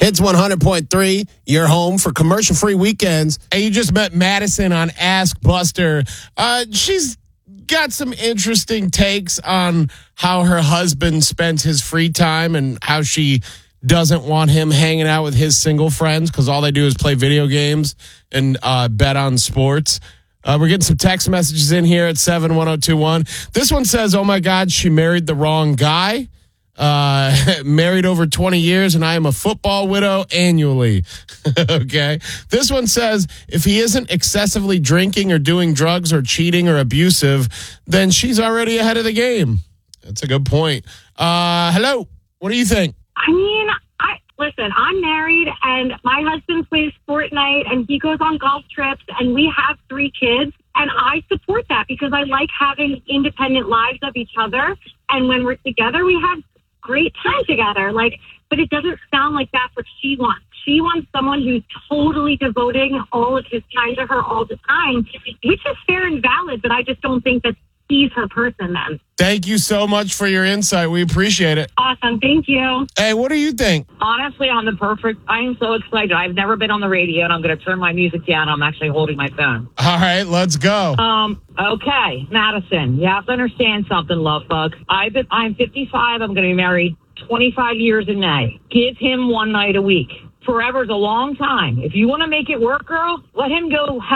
It's 100.3, your home for commercial-free weekends. And you just met Madison on Ask Buster. She's got some interesting takes on how her husband spends his free time and how she doesn't want him hanging out with his single friends because all they do is play video games and bet on sports. We're getting some text messages in here at 71021. This one says, oh, my God, she married the wrong guy. Married over 20 years, and I am a football widow annually. Okay. This one says, if he isn't excessively drinking or doing drugs or cheating or abusive, then she's already ahead of the game. That's a good point. Hello. What do you think? I mean, listen, I'm married, and my husband plays Fortnite, and he goes on golf trips, and we have 3 kids, and I support that because I like having independent lives of each other, and when we're together, we have great time together. But it doesn't sound like that's what she wants. She wants someone who's totally devoting all of his time to her all the time, which is fair and valid, but I just don't think that he's her person then. Thank you so much for your insight. We appreciate it. Awesome. Thank you. Hey, what do you think? Honestly, I am so excited. I've never been on the radio, and I'm going to turn my music down. I'm actually holding my phone. All right, let's go. Okay, Madison, you have to understand something, love bug. I'm 55. I'm going to be married 25 years in May. Give him one night a week. Forever's a long time. If you want to make it work, girl, let him go